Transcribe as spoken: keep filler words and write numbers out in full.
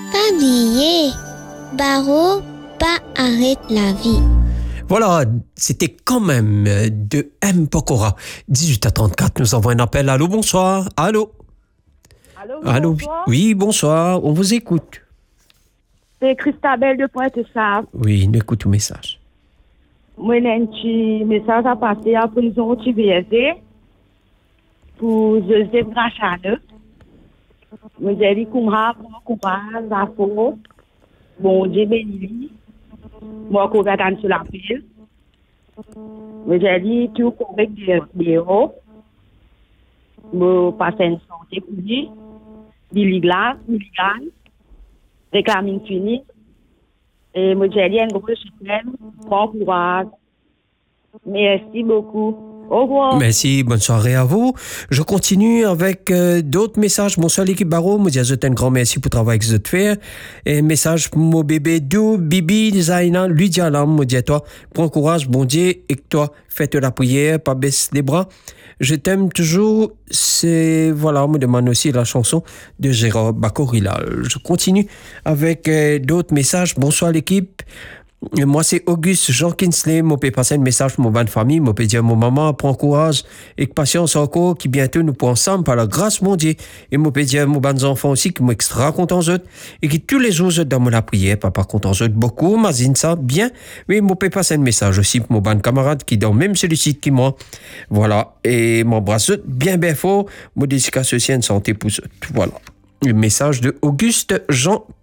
Pas oublier, Barreau, pas arrête la vie. Voilà, c'était quand même de M. Pokora. dix-huit à trente-quatre, nous avons un appel. Allô, bonsoir. Allô. Allô, oui, Allô. bonsoir. Oui, bonsoir. On vous écoute. C'est Christabelle de Pointe-Sable. Oui, nous écoutons le message. Moi, j'ai un petit message à passer à la prison T V S D pour Joseph Grachane. Moi, j'ai dit qu'on a bon courage, la force. Bon Dieu béni. Moi, qu'on va sur la pile. Moi, j'ai dit tout avec des héros. Moi, passer une santé pour lui. Illégal, illégal. Réclame fini. Et moi, j'ai dit un gros soutien. Bon courage. Merci beaucoup. Au revoir. Merci, bonne soirée à vous. Je continue avec euh, d'autres messages. Bonsoir l'équipe Barreau, moi je un grand merci pour le travail que vous faites. Et message pour mon bébé Dou, Bibi, Zaina, Lydia Lam, moi dis toi, prends courage, bon Dieu, et que toi, faites la prière, pas baisse les bras. Je t'aime toujours, c'est, voilà, on me demande aussi la chanson de Gérard Bacorilla. Je continue avec euh, d'autres messages. Bonsoir l'équipe. Moi, c'est Auguste Jean Kinsley. Moi, peux passer un message pour mon bonne famille. Moi, peux dire à mon maman, prends courage et que patience encore, qui bientôt nous pourrons ensemble par la grâce mon Dieu. Et moi, peux dire à mon bonnes enfants aussi, qui m'ont extra content eux et qui tous les jours, dans mon la prière, papa content eux beaucoup, mazine ça, bien. Mais moi, peux passer un message aussi pour mon bonne camarade qui dans même celui-ci qui moi. Voilà. Et m'embrasse bien, bien fort. Moi, dédicace aussi une santé pour eux. Voilà. Le message de Auguste Jean